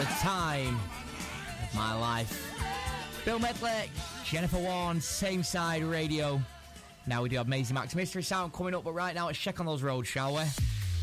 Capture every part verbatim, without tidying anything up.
The time of my life. Bill Medley, Jennifer Warren, Same Side Radio. Now we do have Maisie Max Mystery Sound coming up, but right now let's check on those roads, shall we?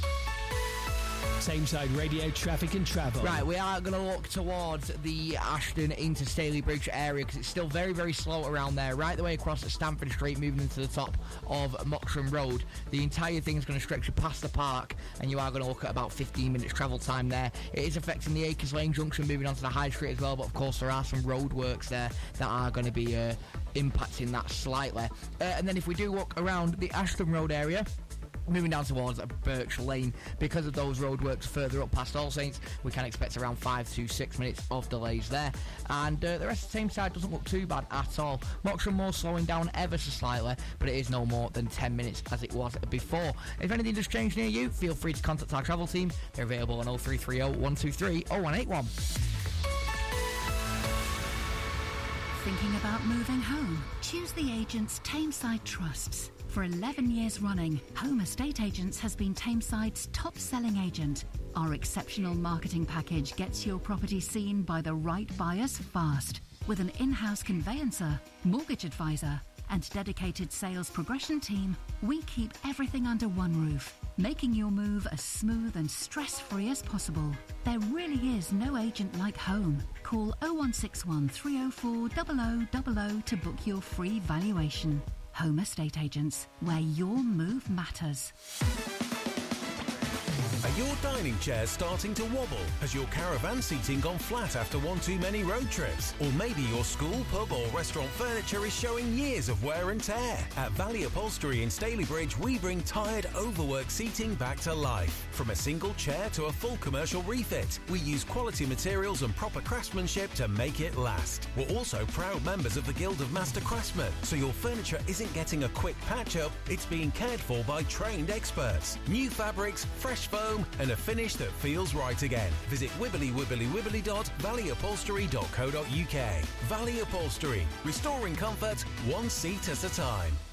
Same Side Radio, traffic and travel. Right, we are going to look towards the Ashton into Stalybridge area because it's still very, very slow around there. Right the way across at Stamford Street, moving into the top of Moxham Road. The entire thing is going to stretch you past the park, and you are going to look at about fifteen minutes travel time there. It is affecting the Acres Lane Junction, moving onto the High Street as well, but of course there are some road works there that are going to be uh, impacting that slightly. Uh, and then if we do look around the Ashton Road area, moving down towards Birch Lane, because of those roadworks further up past All Saints, we can expect around five to six minutes of delays there. And uh, the rest of the same side doesn't look too bad at all. Moxham Moor slowing down ever so slightly, but it is no more than ten minutes as it was before. If anything does change near you, feel free to contact our travel team. They're available on oh three three oh, one two three, oh one eight one. Thinking about moving home? Choose the agents Tameside trusts. For eleven years running, Home Estate Agents has been Tameside's top-selling agent. Our exceptional marketing package gets your property seen by the right buyers fast. With an in-house conveyancer, mortgage advisor, and dedicated sales progression team, we keep everything under one roof, making your move as smooth and stress-free as possible. There really is no agent like home. Call oh one six one, three oh four, oh oh oh oh to book your free valuation. Home Estate Agents, where your move matters. Are your dining chairs starting to wobble? Has your caravan seating gone flat after one too many road trips? Or maybe your school, pub or restaurant furniture is showing years of wear and tear? At Valley Upholstery in Stalybridge, we bring tired, overworked seating back to life. From a single chair to a full commercial refit, we use quality materials and proper craftsmanship to make it last. We're also proud members of the Guild of Master Craftsmen, so your furniture isn't getting a quick patch-up, it's being cared for by trained experts. New fabrics, fresh foam, and a finish that feels right again. Visit wibbly wibbly wibbly dot valley upholstery dot co dot uk. Valley Upholstery, restoring comfort one seat at a time.